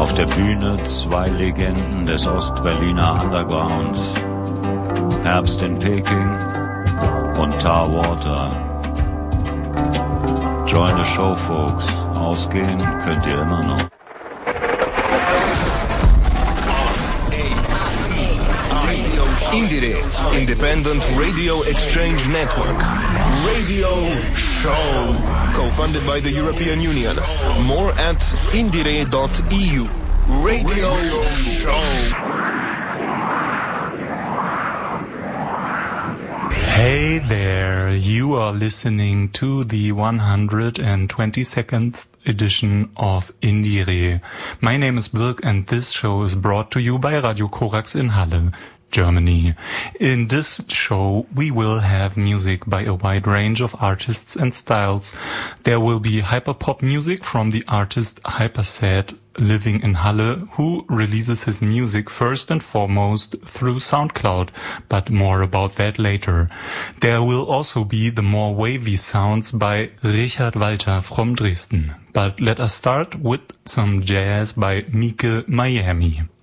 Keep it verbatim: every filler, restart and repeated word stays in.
Auf der Bühne zwei Legenden des Ostberliner Undergrounds. Herbst in Peking und Tar Water. Join the show, folks. Ausgehen könnt ihr immer noch. Indire, Independent Radio Exchange Network. Radio Show. Co-funded by the European Union. More at indire dot e u. Radio Show. Hey there, you are listening to the one hundred twenty-second edition of Indire. My name is Birk and this show is brought to you by Radio Korax in Halle, Germany. In this show we will have music by a wide range of artists and styles. There will be hyperpop music from the artist Hypersad, living in Halle, who releases his music first and foremost through SoundCloud, but more about that later. There will also be the more wavy sounds by Richard Walter from Dresden. But let us start with some jazz by Mieke Miami.